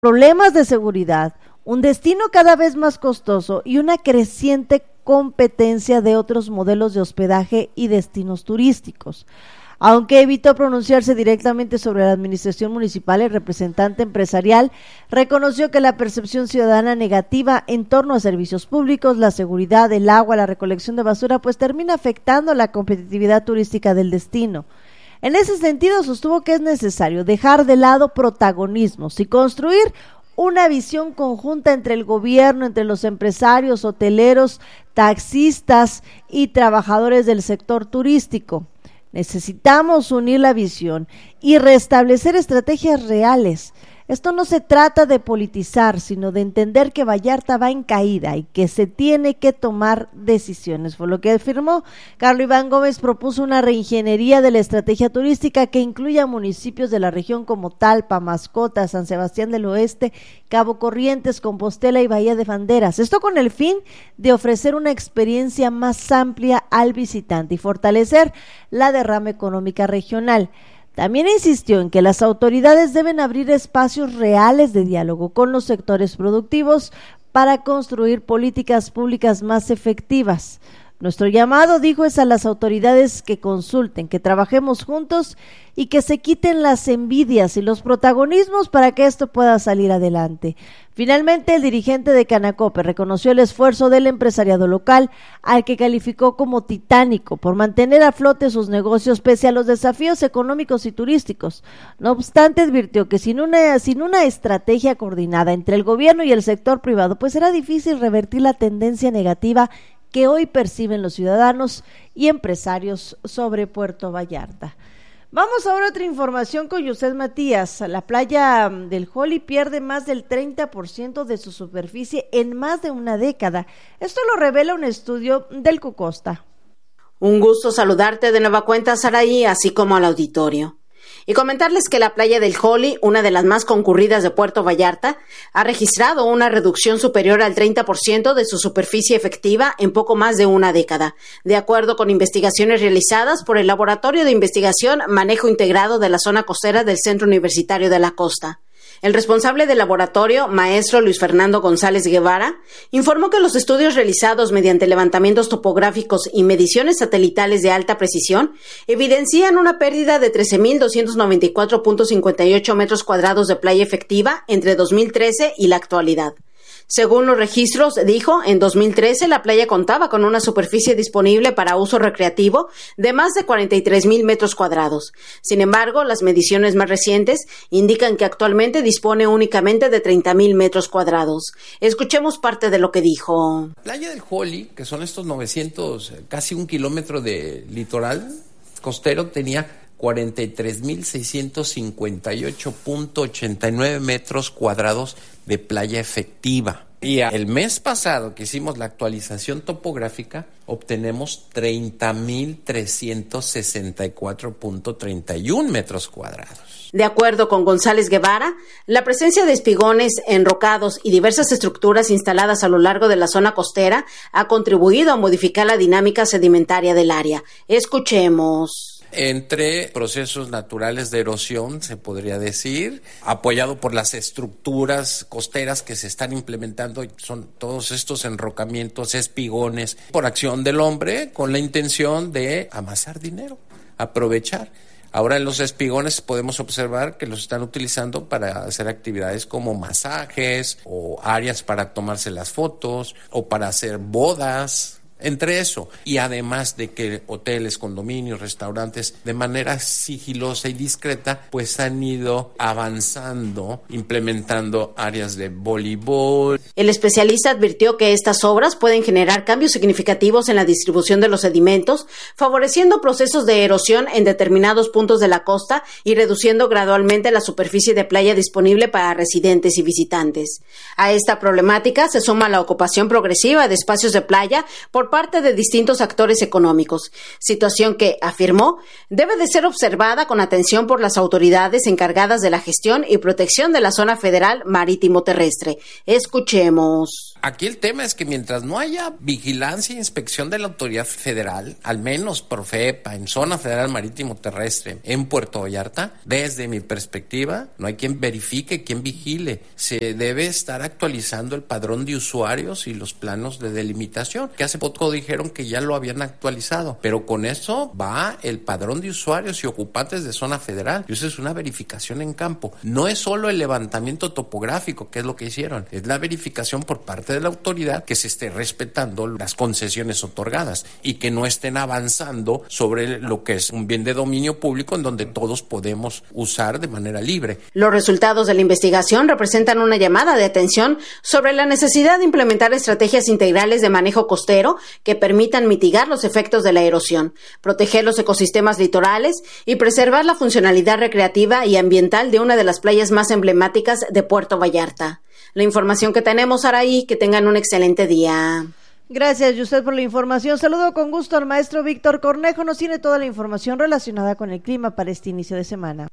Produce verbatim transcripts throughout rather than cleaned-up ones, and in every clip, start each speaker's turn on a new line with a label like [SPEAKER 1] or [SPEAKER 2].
[SPEAKER 1] problemas de seguridad, un destino cada vez más costoso y una creciente competencia de otros modelos de hospedaje y destinos turísticos. Aunque evitó pronunciarse directamente sobre la administración municipal, el representante empresarial reconoció que la percepción ciudadana negativa en torno a servicios públicos, la seguridad, el agua, la recolección de basura, pues termina afectando la competitividad turística del destino. En ese sentido, sostuvo que es necesario dejar de lado protagonismos y construir una visión conjunta entre el gobierno, entre los empresarios, hoteleros, taxistas y trabajadores del sector turístico. Necesitamos unir la visión y restablecer estrategias reales. Esto no se trata de politizar, sino de entender que Vallarta va en caída y que se tiene que tomar decisiones. Por lo que afirmó, Carlos Iván Gómez propuso una reingeniería de la estrategia turística que incluya municipios de la región como Talpa, Mascota, San Sebastián del Oeste, Cabo Corrientes, Compostela y Bahía de Banderas. Esto con el fin de ofrecer una experiencia más amplia al visitante y fortalecer la derrama económica regional. También insistió en que las autoridades deben abrir espacios reales de diálogo con los sectores productivos para construir políticas públicas más efectivas. Nuestro llamado, dijo, es a las autoridades que consulten, que trabajemos juntos y que se quiten las envidias y los protagonismos para que esto pueda salir adelante. Finalmente, el dirigente de Canacope reconoció el esfuerzo del empresariado local, al que calificó como titánico por mantener a flote sus negocios pese a los desafíos económicos y turísticos. No obstante, advirtió que sin una, sin una estrategia coordinada entre el gobierno y el sector privado, pues será difícil revertir la tendencia negativa que hoy perciben los ciudadanos y empresarios sobre Puerto Vallarta. Vamos ahora a otra información con Yuset Matías. La playa del Jolly pierde más del treinta por ciento de su superficie en más de una década. Esto lo revela un estudio del Cucosta.
[SPEAKER 2] Un gusto saludarte de nueva cuenta, Saraí, así como al auditorio. Y comentarles que la playa del Jolly, una de las más concurridas de Puerto Vallarta, ha registrado una reducción superior al treinta por ciento de su superficie efectiva en poco más de una década, de acuerdo con investigaciones realizadas por el Laboratorio de Investigación Manejo Integrado de la Zona Costera del Centro Universitario de la Costa. El responsable del laboratorio, maestro Luis Fernando González Guevara, informó que los estudios realizados mediante levantamientos topográficos y mediciones satelitales de alta precisión evidencian una pérdida de trece mil doscientos noventa y cuatro punto cincuenta y ocho metros cuadrados de playa efectiva entre dos mil trece y la actualidad. Según los registros, dijo, en dos mil trece la playa contaba con una superficie disponible para uso recreativo de más de cuarenta y tres mil metros cuadrados. Sin embargo, las mediciones más recientes indican que actualmente dispone únicamente de treinta mil metros cuadrados. Escuchemos parte de lo que dijo.
[SPEAKER 3] La playa del Jolly, que son estos novecientos, casi un kilómetro de litoral costero, tenía cuarenta y tres mil seiscientos cincuenta y ocho punto ochenta y nueve metros cuadrados de playa efectiva. Y el mes pasado que hicimos la actualización topográfica, obtenemos treinta mil trescientos sesenta y cuatro punto treinta y uno metros cuadrados.
[SPEAKER 2] De acuerdo con González Guevara, la presencia de espigones, enrocados y diversas estructuras instaladas a lo largo de la zona costera ha contribuido a modificar la dinámica sedimentaria del área. Escuchemos.
[SPEAKER 3] Entre procesos naturales de erosión, se podría decir, apoyado por las estructuras costeras que se están implementando, son todos estos enrocamientos, espigones, por acción del hombre, con la intención de amasar dinero, aprovechar. Ahora en los espigones podemos observar que los están utilizando para hacer actividades como masajes o áreas para tomarse las fotos o para hacer bodas. Entre eso, y además de que hoteles, condominios, restaurantes, de manera sigilosa y discreta, pues han ido avanzando, implementando áreas de voleibol.
[SPEAKER 2] El especialista advirtió que estas obras pueden generar cambios significativos en la distribución de los sedimentos, favoreciendo procesos de erosión en determinados puntos de la costa y reduciendo gradualmente la superficie de playa disponible para residentes y visitantes. A esta problemática se suma la ocupación progresiva de espacios de playa por parte de distintos actores económicos, situación que, afirmó, debe de ser observada con atención por las autoridades encargadas de la gestión y protección de la zona federal marítimo terrestre. Escuchemos.
[SPEAKER 3] Aquí el tema es que mientras no haya vigilancia e inspección de la autoridad federal, al menos Profepa, en zona federal marítimo terrestre, en Puerto Vallarta, desde mi perspectiva, no hay quien verifique, quien vigile. Se debe estar actualizando el padrón de usuarios y los planos de delimitación, que hace poco dijeron que ya lo habían actualizado, pero con eso va el padrón de usuarios y ocupantes de zona federal, y eso es una verificación en campo. No es solo el levantamiento topográfico, que es lo que hicieron, es la verificación por parte de la autoridad que se esté respetando las concesiones otorgadas y que no estén avanzando sobre lo que es un bien de dominio público en donde todos podemos usar de manera libre.
[SPEAKER 2] Los resultados de la investigación representan una llamada de atención sobre la necesidad de implementar estrategias integrales de manejo costero que permitan mitigar los efectos de la erosión, proteger los ecosistemas litorales y preservar la funcionalidad recreativa y ambiental de una de las playas más emblemáticas de Puerto Vallarta. La información que tenemos, Araí, que tengan un excelente día.
[SPEAKER 1] Gracias, Yusef, por la información. Saludo con gusto al maestro Víctor Cornejo. Nos tiene toda la información relacionada con el clima para este inicio de semana.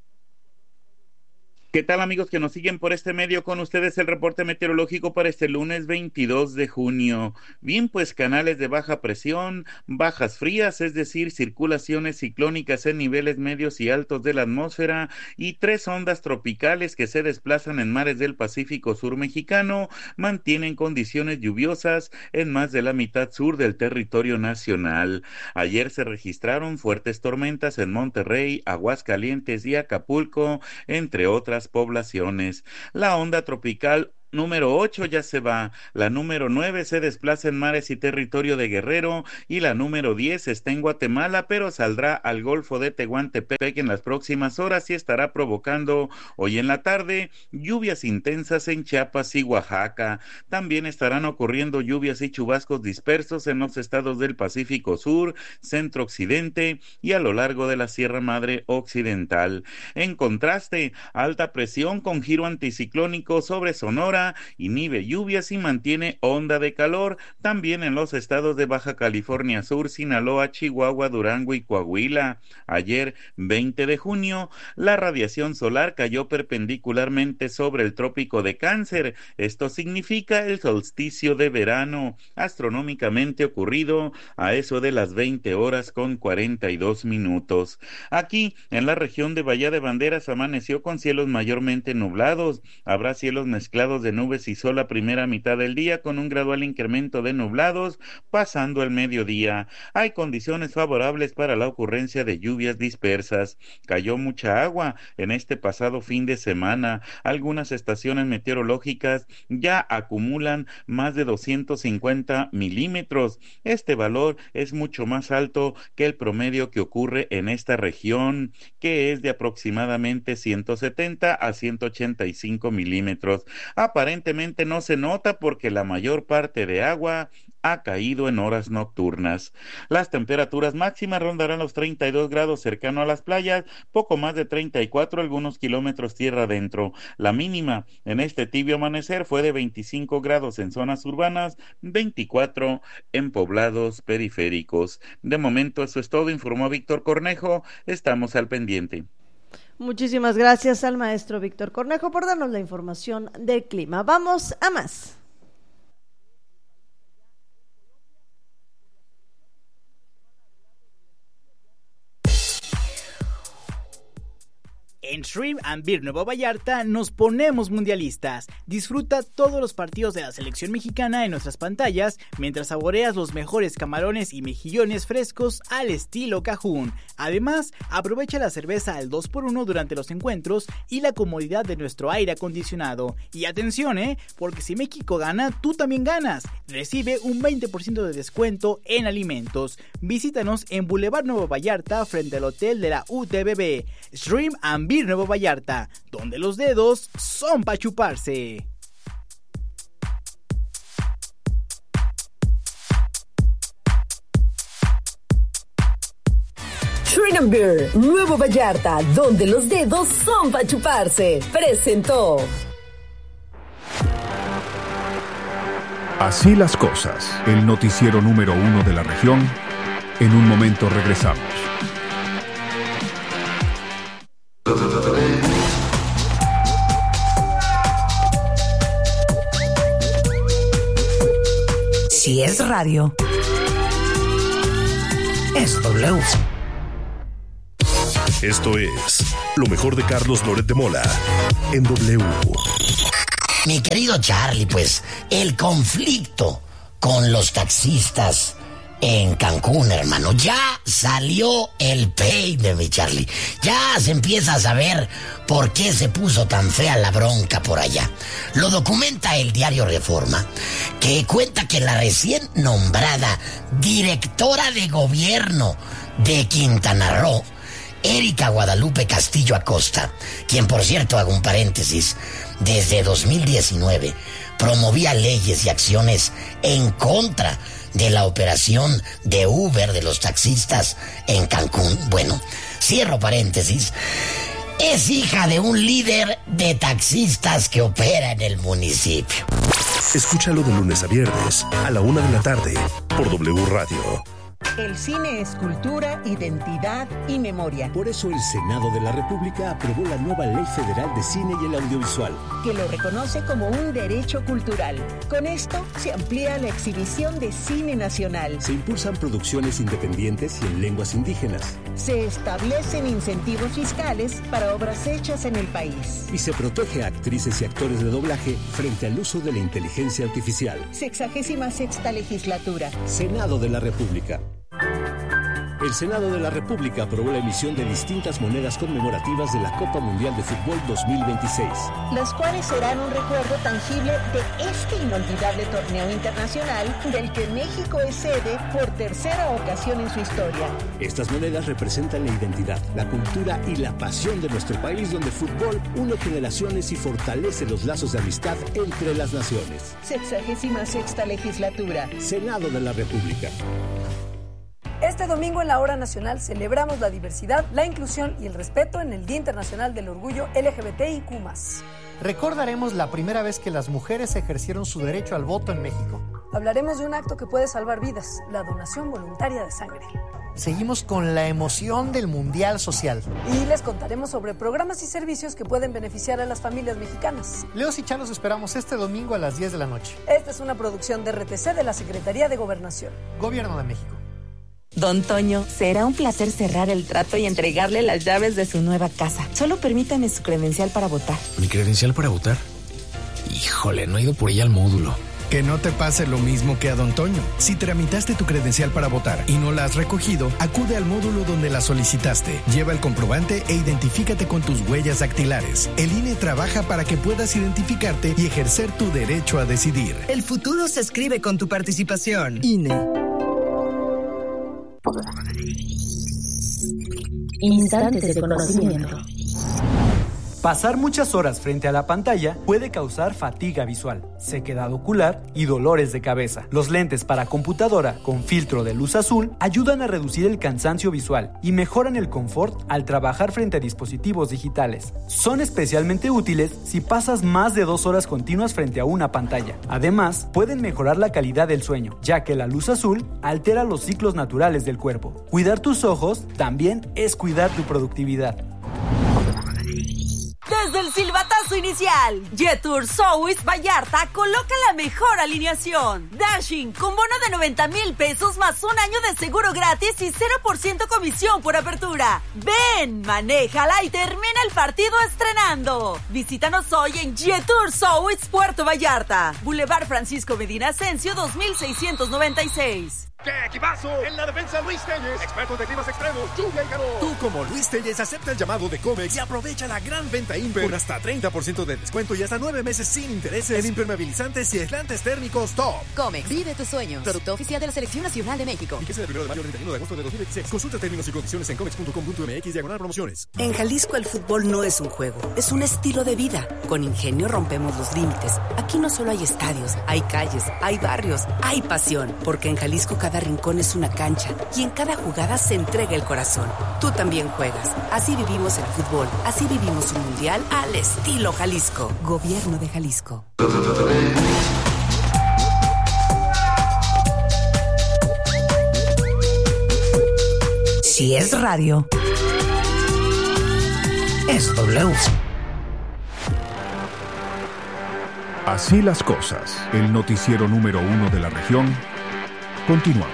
[SPEAKER 4] ¿Qué tal, amigos que nos siguen por este medio? Con ustedes el reporte meteorológico para este lunes veintidós de junio. Bien, pues canales de baja presión, bajas frías, es decir, circulaciones ciclónicas en niveles medios y altos de la atmósfera, y tres ondas tropicales que se desplazan en mares del Pacífico Sur mexicano, mantienen condiciones lluviosas en más de la mitad sur del territorio nacional. Ayer se registraron fuertes tormentas en Monterrey, Aguascalientes y Acapulco, entre otras poblaciones. La onda tropical número ocho ya se va, la número nueve se desplaza en mares y territorio de Guerrero, y la número diez está en Guatemala, pero saldrá al Golfo de Tehuantepec en las próximas horas y estará provocando hoy en la tarde lluvias intensas en Chiapas y Oaxaca. También estarán ocurriendo lluvias y chubascos dispersos en los estados del Pacífico Sur, Centro Occidente y a lo largo de la Sierra Madre Occidental. En contraste, alta presión con giro anticiclónico sobre Sonora inhibe lluvias y mantiene onda de calor también en los estados de Baja California Sur, Sinaloa, Chihuahua, Durango y Coahuila. Ayer, veinte de junio, la radiación solar cayó perpendicularmente sobre el trópico de Cáncer. Esto significa el solsticio de verano, astronómicamente ocurrido a eso de las veinte horas con cuarenta y dos minutos. Aquí, en la región de Bahía de Banderas, amaneció con cielos mayormente nublados. Habrá cielos mezclados de nubes y sol la primera mitad del día, con un gradual incremento de nublados pasando el mediodía. Hay condiciones favorables para la ocurrencia de lluvias dispersas. Cayó mucha agua en este pasado fin de semana. Algunas estaciones meteorológicas ya acumulan más de doscientos cincuenta milímetros. Este valor es mucho más alto que el promedio que ocurre en esta región, que es de aproximadamente ciento setenta a ciento ochenta y cinco milímetros. Aparentemente no se nota porque la mayor parte de agua ha caído en horas nocturnas. Las temperaturas máximas rondarán los treinta y dos grados cercano a las playas, poco más de treinta y cuatro algunos kilómetros tierra adentro. La mínima en este tibio amanecer fue de veinticinco grados en zonas urbanas, veinticuatro en poblados periféricos. De momento eso es todo, informó Víctor Cornejo. Estamos al pendiente.
[SPEAKER 1] Muchísimas gracias al maestro Víctor Cornejo por darnos la información del clima. Vamos a más.
[SPEAKER 5] En Shrimp and Beer Nuevo Vallarta nos ponemos mundialistas. Disfruta todos los partidos de la selección mexicana en nuestras pantallas mientras saboreas los mejores camarones y mejillones frescos al estilo Cajún. Además, aprovecha la cerveza al dos por uno durante los encuentros y la comodidad de nuestro aire acondicionado. Y atención, ¿eh? Porque si México gana, tú también ganas. Recibe un veinte por ciento de descuento en alimentos. Visítanos en Boulevard Nuevo Vallarta frente al hotel de la U T B B. Shrimp and Beer Nuevo Vallarta, donde los dedos son para chuparse.
[SPEAKER 6] Shrimp and Beer Nuevo Vallarta, donde los dedos son para chuparse, presentó.
[SPEAKER 7] Así las cosas, el noticiero número uno de la región. En un momento regresamos.
[SPEAKER 6] Si es radio, es W.
[SPEAKER 8] Esto es lo mejor de Carlos Loret de Mola en W.
[SPEAKER 9] Mi querido Charlie, pues el conflicto con los taxistas en Cancún, hermano, ya salió el peine, mi Charlie. Ya se empieza a saber por qué se puso tan fea la bronca por allá. Lo documenta el diario Reforma, que cuenta que la recién nombrada directora de gobierno de Quintana Roo, Erika Guadalupe Castillo Acosta, quien, por cierto, hago un paréntesis, desde dos mil diecinueve promovía leyes y acciones en contra de la operación de Uber de los taxistas en Cancún. Bueno, cierro paréntesis. Es hija de un líder de taxistas que opera en el municipio.
[SPEAKER 8] Escúchalo de lunes a viernes a la una de la tarde por W Radio.
[SPEAKER 10] El cine es cultura, identidad y memoria.
[SPEAKER 11] Por eso el Senado de la República aprobó la nueva Ley Federal de Cine y el Audiovisual,
[SPEAKER 10] que lo reconoce como un derecho cultural. Con esto se amplía la exhibición de cine nacional.
[SPEAKER 11] Se impulsan producciones independientes y en lenguas indígenas.
[SPEAKER 10] Se establecen incentivos fiscales para obras hechas en el país.
[SPEAKER 11] Y se protege a actrices y actores de doblaje frente al uso de la inteligencia artificial.
[SPEAKER 10] Sexagésima sexta legislatura.
[SPEAKER 11] Senado de la República. El Senado de la República aprobó la emisión de distintas monedas conmemorativas de la Copa Mundial de Fútbol dos mil veintiséis.
[SPEAKER 10] Las cuales serán un recuerdo tangible de este inolvidable torneo internacional del que México es sede por tercera ocasión en su historia.
[SPEAKER 11] Estas monedas representan la identidad, la cultura y la pasión de nuestro país, donde el fútbol une generaciones y fortalece los lazos de amistad entre las naciones.
[SPEAKER 10] Sexagésima sexta legislatura.
[SPEAKER 11] Senado de la República.
[SPEAKER 12] Este domingo en la Hora Nacional celebramos la diversidad, la inclusión y el respeto en el Día Internacional del Orgullo L G B T I Q más.
[SPEAKER 13] Recordaremos la primera vez que las mujeres ejercieron su derecho al voto en México.
[SPEAKER 12] Hablaremos de un acto que puede salvar vidas, la donación voluntaria de sangre.
[SPEAKER 13] Seguimos con la emoción del Mundial Social.
[SPEAKER 12] Y les contaremos sobre programas y servicios que pueden beneficiar a las familias mexicanas.
[SPEAKER 13] Leos y Chá los esperamos este domingo a las diez de la noche.
[SPEAKER 12] Esta es una producción de R T C de la Secretaría de Gobernación.
[SPEAKER 13] Gobierno de México.
[SPEAKER 14] Don Toño, será un placer cerrar el trato y entregarle las llaves de su nueva casa. Solo permítame su credencial para votar.
[SPEAKER 15] ¿Mi credencial para votar? Híjole, no he ido por ella al módulo.
[SPEAKER 16] Que no te pase lo mismo que a Don Toño. Si tramitaste tu credencial para votar y no la has recogido, acude al módulo donde la solicitaste. Lleva el comprobante e identifícate con tus huellas dactilares. El I N E trabaja para que puedas identificarte y ejercer tu derecho a decidir.
[SPEAKER 17] El futuro se escribe con tu participación.
[SPEAKER 12] I N E.
[SPEAKER 18] Instantes de conocimiento.
[SPEAKER 5] Pasar muchas horas frente a la pantalla puede causar fatiga visual, sequedad ocular y dolores de cabeza. Los lentes para computadora con filtro de luz azul ayudan a reducir el cansancio visual y mejoran el confort al trabajar frente a dispositivos digitales. Son especialmente útiles si pasas más de dos horas continuas frente a una pantalla. Además, pueden mejorar la calidad del sueño, ya que la luz azul altera los ciclos naturales del cuerpo. Cuidar tus ojos también es cuidar tu productividad.
[SPEAKER 19] Desde el silbatazo inicial, Jetour South Vallarta coloca la mejor alineación. Dashing con bono de noventa mil pesos más un año de seguro gratis y cero por ciento comisión por apertura. Ven, manéjala y termina el partido estrenando. Visítanos hoy en Jetour South Puerto Vallarta, Boulevard Francisco Medina Asensio dos mil seiscientos noventa y seis.
[SPEAKER 20] ¡Qué equipazo! En la defensa Luis Telles, experto de climas extremos, lluvia y calor. Tú como Luis Telles acepta el llamado de Comex y aprovecha la gran venta Imper con hasta treinta por ciento de descuento y hasta nueve meses sin intereses en impermeabilizantes y aislantes térmicos Top.
[SPEAKER 21] Comex, vive tus sueños. Producto oficial de la Selección Nacional de México.
[SPEAKER 20] Y que sea del primero de mayo al treinta y uno de agosto de dos mil veintiséis. Consulta términos y condiciones en comex punto com punto m x diagonal promociones.
[SPEAKER 22] En Jalisco el fútbol no es un juego, es un estilo de vida. Con Ingenio rompemos los límites. Aquí no solo hay estadios, hay calles, hay barrios, hay pasión. Porque en Jalisco cada rincón es una cancha y en cada jugada se entrega el corazón. Tú también juegas. Así vivimos el fútbol. Así vivimos un mundial al estilo Jalisco. Gobierno de Jalisco.
[SPEAKER 6] Si es radio, es W.
[SPEAKER 7] Así las cosas. El noticiero número uno de la región. Continuamos.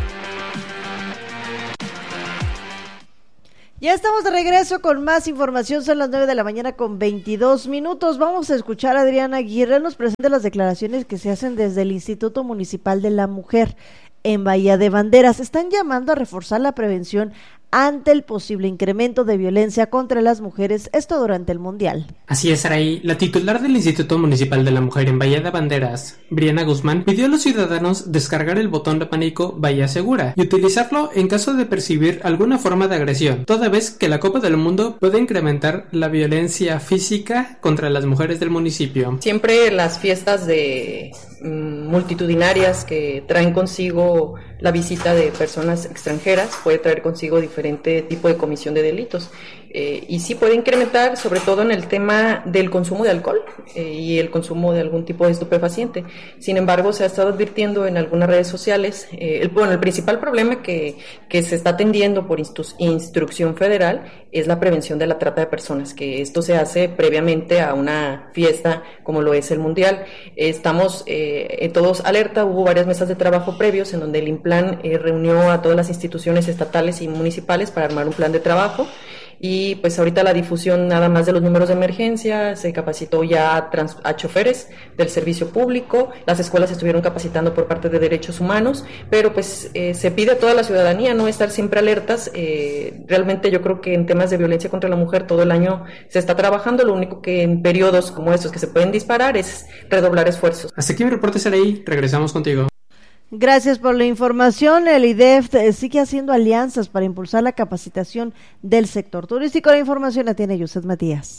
[SPEAKER 1] Ya estamos de regreso con más información. Son las nueve de la mañana con veintidós minutos. Vamos a escuchar a Adriana Aguirre. Nos presenta las declaraciones que se hacen desde el Instituto Municipal de la Mujer en Bahía de Banderas. Están llamando a reforzar la prevención ante el posible incremento de violencia contra las mujeres, esto durante el Mundial.
[SPEAKER 2] Así es, Araí. La titular del Instituto Municipal de la Mujer en Bahía de Banderas, Briana Guzmán, pidió a los ciudadanos descargar el botón de pánico Bahía Segura y utilizarlo en caso de percibir alguna forma de agresión, toda vez que la Copa del Mundo puede incrementar la violencia física contra las mujeres del municipio.
[SPEAKER 3] Siempre las fiestas de mm, multitudinarias que traen consigo la visita de personas extranjeras puede traer consigo diferente tipo de comisión de delitos eh, y sí puede incrementar, sobre todo en el tema del consumo de alcohol eh, y el consumo de algún tipo de estupefaciente. Sin embargo, se ha estado advirtiendo en algunas redes sociales, eh, el, bueno, el principal problema que, que se está atendiendo por instru- instrucción federal es la prevención de la trata de personas, que esto se hace previamente a una fiesta como lo es el Mundial. Eh, estamos eh, todos alerta, hubo varias mesas de trabajo previos en donde el INPLAN eh, reunió a todas las instituciones estatales y municipales para armar un plan de trabajo. Y pues ahorita la difusión nada más de los números de emergencia, se capacitó ya a, trans, a choferes del servicio público, las escuelas estuvieron capacitando por parte de derechos humanos, pero pues eh, se pide a toda la ciudadanía no estar siempre alertas. Eh, realmente yo creo que en temas de violencia contra la mujer todo el año se está trabajando, lo único que en periodos como estos que se pueden disparar es redoblar esfuerzos.
[SPEAKER 2] Hasta aquí mi reporte, Saraí, regresamos contigo.
[SPEAKER 1] Gracias por la información. El I D E F sigue haciendo alianzas para impulsar la capacitación del sector turístico. La información la tiene Yusef Matías.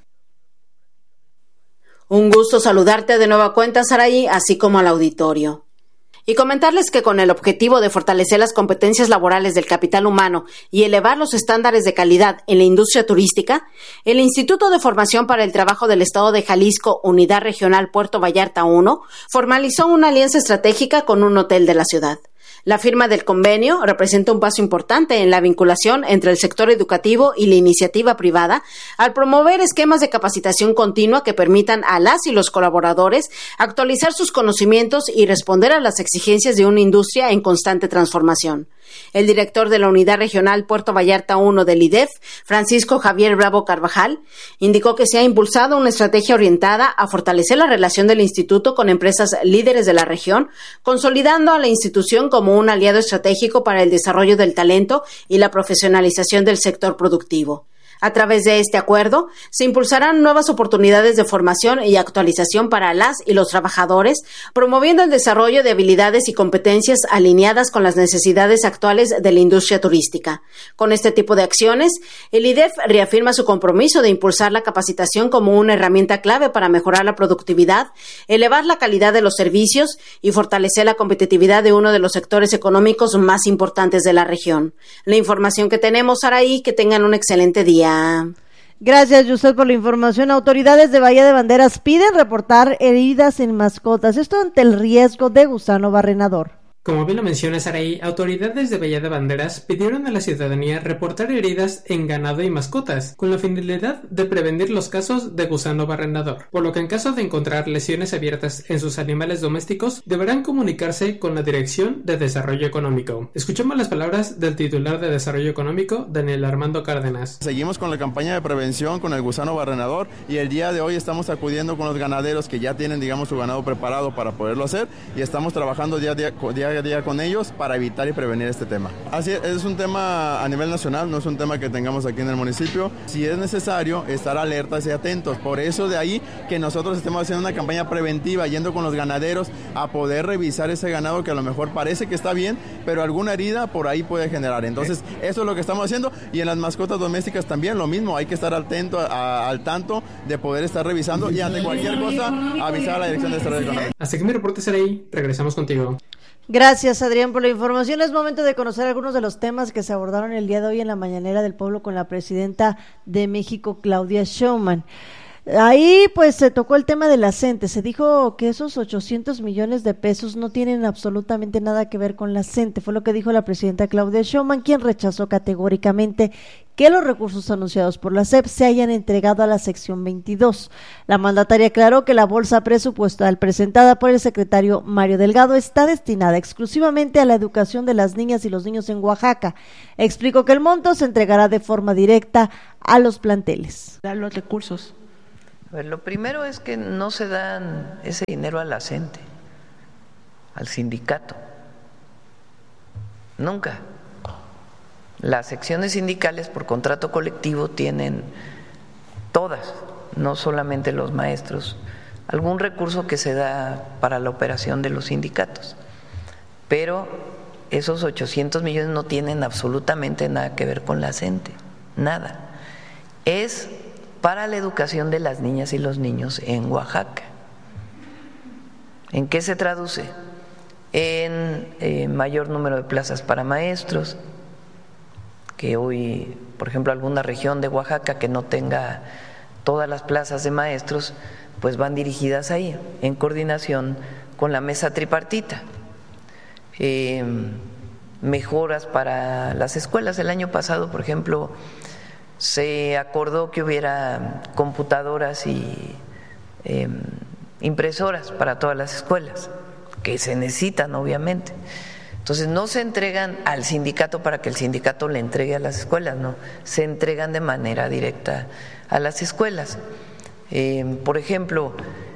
[SPEAKER 23] Un gusto saludarte de nueva cuenta, Saraí, así como al auditorio. Y comentarles que con el objetivo de fortalecer las competencias laborales del capital humano y elevar los estándares de calidad en la industria turística, el Instituto de Formación para el Trabajo del Estado de Jalisco, Unidad Regional Puerto Vallarta uno, formalizó una alianza estratégica con un hotel de la ciudad. La firma del convenio representa un paso importante en la vinculación entre el sector educativo y la iniciativa privada al promover esquemas de capacitación continua que permitan a las y los colaboradores actualizar sus conocimientos y responder a las exigencias de una industria en constante transformación. El director de la Unidad Regional Puerto Vallarta uno del I D E F, Francisco Javier Bravo Carvajal, indicó que se ha impulsado una estrategia orientada a fortalecer la relación del instituto con empresas líderes de la región, consolidando a la institución como un aliado estratégico para el desarrollo del talento y la profesionalización del sector productivo. A través de este acuerdo, se impulsarán nuevas oportunidades de formación y actualización para las y los trabajadores, promoviendo el desarrollo de habilidades y competencias alineadas con las necesidades actuales de la industria turística. Con este tipo de acciones, el I D E F reafirma su compromiso de impulsar la capacitación como una herramienta clave para mejorar la productividad, elevar la calidad de los servicios y fortalecer la competitividad de uno de los sectores económicos más importantes de la región. La información que tenemos, Saraí, que tengan un excelente día.
[SPEAKER 1] Gracias, Yusef, por la información. Autoridades de Bahía de Banderas piden reportar heridas en mascotas, esto ante el riesgo de gusano barrenador.
[SPEAKER 2] Como bien lo menciona Saraí, autoridades de Bahía de Banderas pidieron a la ciudadanía reportar heridas en ganado y mascotas, con la finalidad de prevenir los casos de gusano barrenador, por lo que en caso de encontrar lesiones abiertas en sus animales domésticos, deberán comunicarse con la Dirección de Desarrollo Económico. Escuchemos las palabras del titular de Desarrollo Económico, Daniel Armando Cárdenas.
[SPEAKER 24] Seguimos con la campaña de prevención con el gusano barrenador y el día de hoy estamos acudiendo con los ganaderos que ya tienen, digamos, su ganado preparado para poderlo hacer y estamos trabajando día a día, día día con ellos para evitar y prevenir este tema. Así es, es un tema a nivel nacional, no es un tema que tengamos aquí en el municipio. Si es necesario, estar alertas y atentos. Por eso de ahí que nosotros estemos haciendo una campaña preventiva, yendo con los ganaderos a poder revisar ese ganado que a lo mejor parece que está bien, pero alguna herida por ahí puede generar. Entonces, eso es lo que estamos haciendo y en las mascotas domésticas también lo mismo. Hay que estar atento, a, al tanto de poder estar revisando y ante cualquier cosa avisar a la Dirección de Desarrollo Económico.
[SPEAKER 2] Hasta que mi reporte será ahí, regresamos contigo.
[SPEAKER 1] Gracias, Adrián, por la información. Es momento de conocer algunos de los temas que se abordaron el día de hoy en la Mañanera del Pueblo con la presidenta de México, Claudia Sheinbaum. Ahí pues se tocó el tema de la CENTE, se dijo que esos ochocientos millones de pesos no tienen absolutamente nada que ver con la CENTE, fue lo que dijo la presidenta Claudia Sheinbaum, quien rechazó categóricamente que los recursos anunciados por la S E P se hayan entregado a la sección veintidós. La mandataria aclaró que la bolsa presupuestal presentada por el secretario Mario Delgado está destinada exclusivamente a la educación de las niñas y los niños en Oaxaca. Explicó que el monto se entregará de forma directa a los planteles.
[SPEAKER 4] Dar los recursos. A ver, lo primero es que no se dan ese dinero a la CENTE, al sindicato. Nunca. Las secciones sindicales por contrato colectivo tienen todas, no solamente los maestros, algún recurso que se da para la operación de los sindicatos. Pero esos ochocientos millones no tienen absolutamente nada que ver con la CENTE, nada. Es para la educación de las niñas y los niños en Oaxaca. ¿En qué se traduce? En eh, mayor número de plazas para maestros, que hoy, por ejemplo, alguna región de Oaxaca que no tenga todas las plazas de maestros, pues van dirigidas ahí, en coordinación con la mesa tripartita. Eh, mejoras para las escuelas. El año pasado, por ejemplo, se acordó que hubiera computadoras y eh, impresoras para todas las escuelas, que se necesitan obviamente. Entonces no se entregan al sindicato para que el sindicato le entregue a las escuelas, no, se entregan de manera directa a las escuelas. Eh, por ejemplo,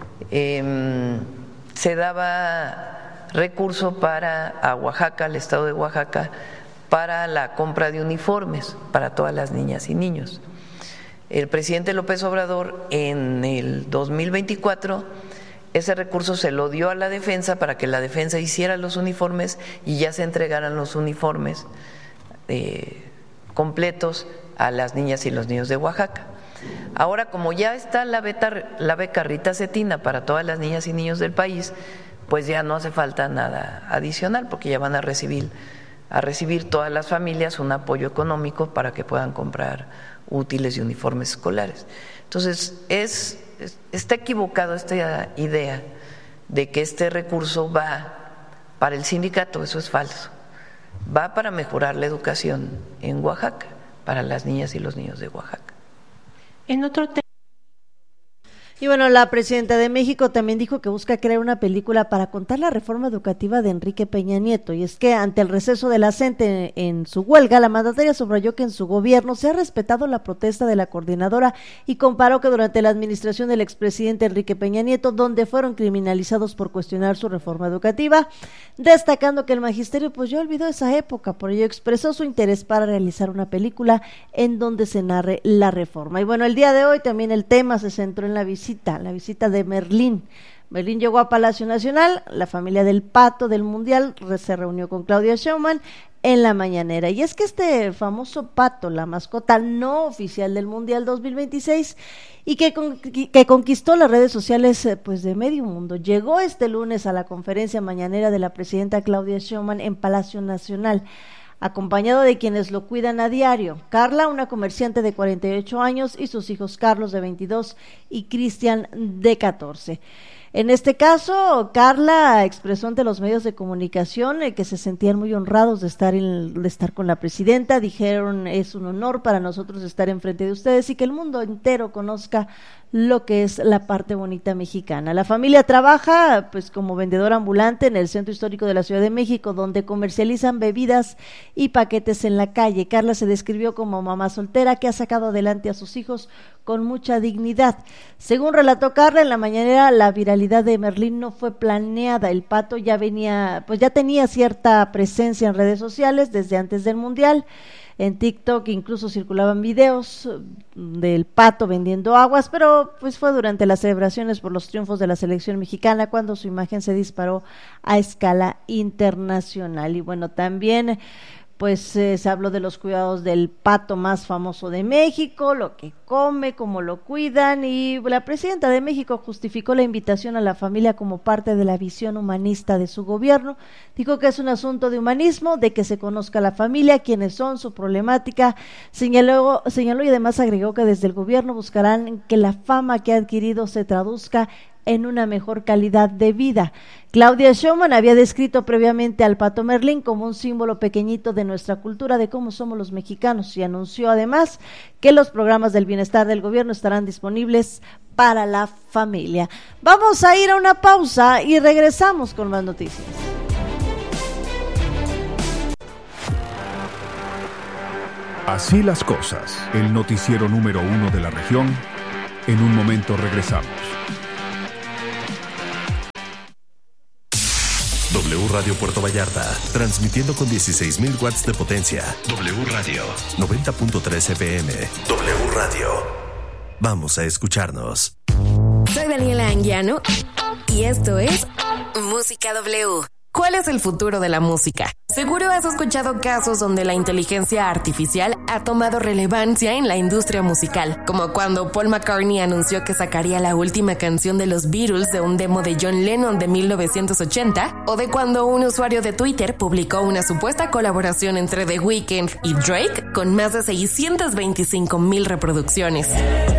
[SPEAKER 4] eh, se daba recurso para a Oaxaca, al estado de Oaxaca, para la compra de uniformes para todas las niñas y niños. El presidente López Obrador en el dos mil veinticuatro ese recurso se lo dio a la defensa para que la defensa hiciera los uniformes y ya se entregaran los uniformes eh, completos a las niñas y los niños de Oaxaca. Ahora, como ya está la, beta, la beca Rita Cetina para todas las niñas y niños del país, pues ya no hace falta nada adicional porque ya van a recibir a recibir todas las familias un apoyo económico para que puedan comprar útiles y uniformes escolares. Entonces, es, es, está equivocado esta idea de que este recurso va para el sindicato, eso es falso. Va para mejorar la educación en Oaxaca, para las niñas y los niños de Oaxaca.
[SPEAKER 1] En otro tema. Y bueno, la presidenta de México también dijo que busca crear una película para contar la reforma educativa de Enrique Peña Nieto. Y es que ante el receso de la CENTE en, en su huelga, la mandataria subrayó que en su gobierno se ha respetado la protesta de la coordinadora y comparó que durante la administración del expresidente Enrique Peña Nieto, donde fueron criminalizados por cuestionar su reforma educativa, destacando que el magisterio pues ya olvidó esa época, por ello expresó su interés para realizar una película en donde se narre la reforma. Y bueno, el día de hoy también el tema se centró en la visita la visita de Merlín. Merlín llegó a Palacio Nacional, la familia del Pato del Mundial se reunió con Claudia Sheinbaum en la mañanera. Y es que este famoso Pato, la mascota no oficial del Mundial dos mil veintiséis y que, con, que conquistó las redes sociales pues de medio mundo, llegó este lunes a la conferencia mañanera de la presidenta Claudia Sheinbaum en Palacio Nacional, acompañado de quienes lo cuidan a diario. Carla, una comerciante de cuarenta y ocho años, y sus hijos Carlos, de veintidós, y Cristian, de catorce. En este caso, Carla expresó ante los medios de comunicación eh, que se sentían muy honrados de estar, en, de estar con la presidenta. Dijeron, es un honor para nosotros estar enfrente de ustedes y que el mundo entero conozca lo que es la parte bonita mexicana. La familia trabaja pues como vendedora ambulante en el Centro Histórico de la Ciudad de México, donde comercializan bebidas y paquetes en la calle. Carla se describió como mamá soltera que ha sacado adelante a sus hijos con mucha dignidad. Según relató Carla, en la mañanera la viralidad de Merlín no fue planeada. El Pato ya venía, pues ya tenía cierta presencia en redes sociales desde antes del Mundial. En TikTok incluso circulaban videos del Pato vendiendo aguas, pero pues fue durante las celebraciones por los triunfos de la selección mexicana cuando su imagen se disparó a escala internacional. Y bueno, también pues eh, se habló de los cuidados del pato más famoso de México, lo que come, cómo lo cuidan, y la presidenta de México justificó la invitación a la familia como parte de la visión humanista de su gobierno. Dijo que es un asunto de humanismo, de que se conozca la familia, quiénes son, su problemática. Señaló, señaló y además agregó que desde el gobierno buscarán que la fama que ha adquirido se traduzca en una mejor calidad de vida. Claudia Sheinbaum había descrito previamente al Pato Merlín como un símbolo pequeñito de nuestra cultura, de cómo somos los mexicanos, y anunció además que los programas del bienestar del gobierno estarán disponibles para la familia. Vamos a ir a una pausa y regresamos con más noticias.
[SPEAKER 7] Así las cosas, el noticiero número uno de la región. En un momento regresamos.
[SPEAKER 8] W Radio Puerto Vallarta, transmitiendo con dieciséis mil watts de potencia. W Radio, noventa punto tres F M. W Radio. Vamos a escucharnos.
[SPEAKER 9] Soy Daniela Anguiano y esto es Música W. ¿Cuál es el futuro de la música? Seguro has escuchado casos donde la inteligencia artificial ha tomado relevancia en la industria musical, como cuando Paul McCartney anunció que sacaría la última canción de los Beatles de un demo de John Lennon de mil novecientos ochenta, o de cuando un usuario de Twitter publicó una supuesta colaboración entre The Weeknd y Drake con más de seiscientas veinticinco mil reproducciones.